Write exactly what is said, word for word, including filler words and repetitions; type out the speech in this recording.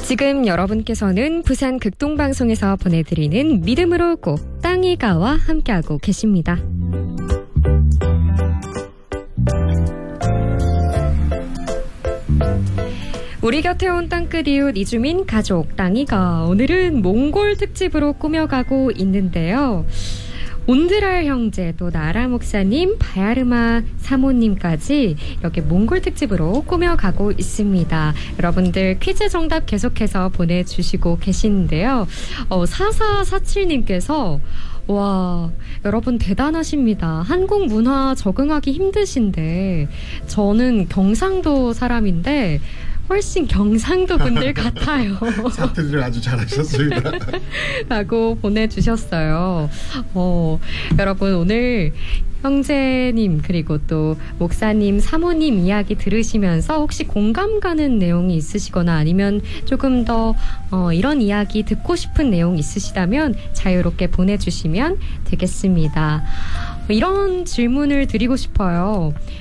지금 여러분께서는 부산 극동방송에서 보내드리는 믿음으로 꼭 땅이가와 함께하고 계십니다. 우리 곁에 온 땅끝 이웃 이주민 가족 땅이가 오늘은 몽골 특집으로 꾸며가고 있는데요. 온드랄 형제, 또 나라 목사님, 바야르마 사모님까지 이렇게 몽골 특집으로 꾸며가고 있습니다. 여러분들 퀴즈 정답 계속해서 보내주시고 계시는데요. 어, 사사사칠님께서 와, 여러분 대단하십니다. 한국 문화 적응하기 힘드신데 저는 경상도 사람인데 훨씬 경상도 분들 같아요. 사투리를 아주 잘하셨습니다. 라고 보내주셨어요. 어, 여러분 오늘 형제님 그리고 또 목사님, 사모님 이야기 들으시면서 혹시 공감 가는 내용이 있으시거나 아니면 조금 더 어, 이런 이야기 듣고 싶은 내용 있으시다면 자유롭게 보내주시면 되겠습니다. 이런 질문을 드리고 싶어요.